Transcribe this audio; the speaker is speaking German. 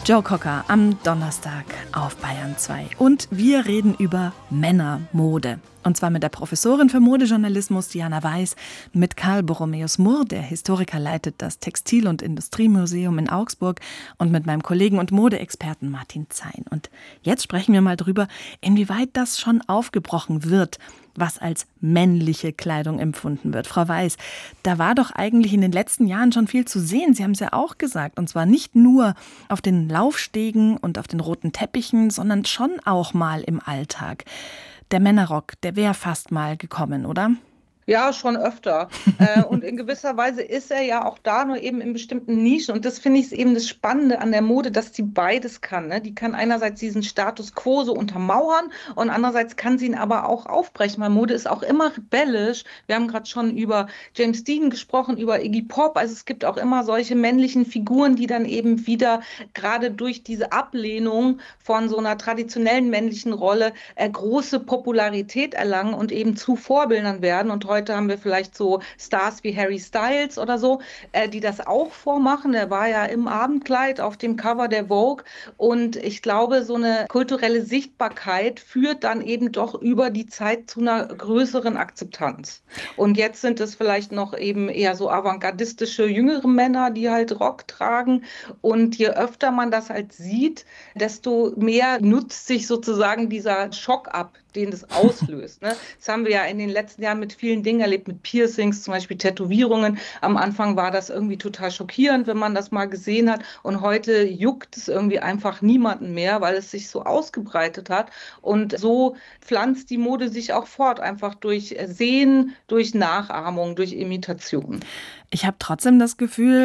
Joe Cocker am Donnerstag auf Bayern 2. Und wir reden über Männermode. Und zwar mit der Professorin für Modejournalismus Diana Weiß, mit Karl Borromäus-Murr, der Historiker leitet das Textil- und Industriemuseum in Augsburg, und mit meinem Kollegen und Modeexperten Martin Zein. Und jetzt sprechen wir mal drüber, inwieweit das schon aufgebrochen wird, was als männliche Kleidung empfunden wird. Frau Weiß, da war doch eigentlich in den letzten Jahren schon viel zu sehen. Sie haben es ja auch gesagt. Und zwar nicht nur auf den Laufstegen und auf den roten Teppichen, sondern schon auch mal im Alltag. Der Männerrock, der wäre fast mal gekommen, oder? Ja, schon öfter. Und in gewisser Weise ist er ja auch da, nur eben in bestimmten Nischen. Und das finde ich eben das Spannende an der Mode, dass die beides kann. Ne? Die kann einerseits diesen Status quo so untermauern und andererseits kann sie ihn aber auch aufbrechen, weil Mode ist auch immer rebellisch. Wir haben gerade schon über James Dean gesprochen, über Iggy Pop. Also es gibt auch immer solche männlichen Figuren, die dann eben wieder gerade durch diese Ablehnung von so einer traditionellen männlichen Rolle große Popularität erlangen und eben zu Vorbildern werden. Und heute haben wir vielleicht so Stars wie Harry Styles oder so, die das auch vormachen. Der war ja im Abendkleid auf dem Cover der Vogue. Und ich glaube, so eine kulturelle Sichtbarkeit führt dann eben doch über die Zeit zu einer größeren Akzeptanz. Und jetzt sind es vielleicht noch eben eher so avantgardistische jüngere Männer, die halt Rock tragen. Und je öfter man das halt sieht, desto mehr nutzt sich sozusagen dieser Schock ab, den das auslöst. Ne? Das haben wir ja in den letzten Jahren mit vielen Dingen erlebt, mit Piercings, zum Beispiel Tätowierungen. Am Anfang war das irgendwie total schockierend, wenn man das mal gesehen hat. Und heute juckt es irgendwie einfach niemanden mehr, weil es sich so ausgebreitet hat. Und so pflanzt die Mode sich auch fort, einfach durch Sehen, durch Nachahmung, durch Imitation. Ich habe trotzdem das Gefühl,